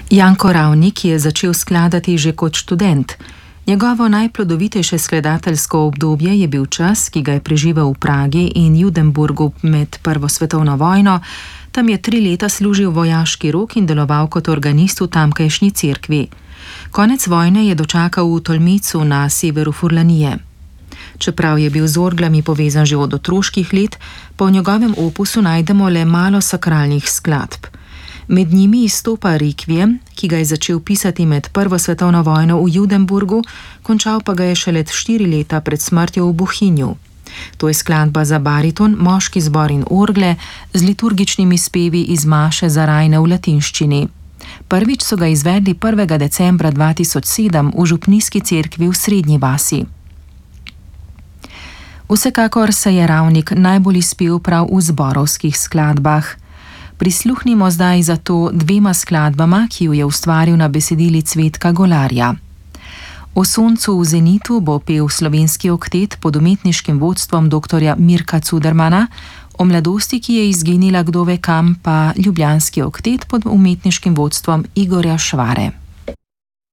Janko Ravnik je začel skladati že kot študent. Njegovo najplodovitejše skladateljsko obdobje je bil čas, ki ga je preživel v Pragi in Judenburgu med Prvo svetovno vojno. Tam je 3 leta služil vojaški rok in deloval kot organist v tamkajšnji cerkvi. Konec vojne je dočakal v Tolmicu na severu Furlanije. Čeprav je bil z orglami povezan že od otroških let, pa v njegovem opusu najdemo le malo sakralnih skladb. Med njimi izstopa Rekviem, ki ga je začel pisati med Prvo svetovno vojno v Judenburgu, končal pa ga je šele 4 leta pred smrtjo v Bohinju. To je skladba za bariton, moški zbor in orgle z liturgičnimi spevi iz maše za rajne v latinščini. Prvič so ga izvedli 1. decembra 2007 v župnijski cerkvi v Srednji vasi. Vsekakor se je Ravnik najbolj izpel prav v zborovskih skladbah. Prisluhnimo zdaj zato 2 skladbama, ki ju je ustvaril na besedili Cvetka Golarja. O soncu v zenitu bo pel slovenski oktet pod umetniškim vodstvom dr. Mirka Cudermana, o mladosti, ki je izginila kdo ve kam, pa ljubljanski oktet pod umetniškim vodstvom Igorja Švare.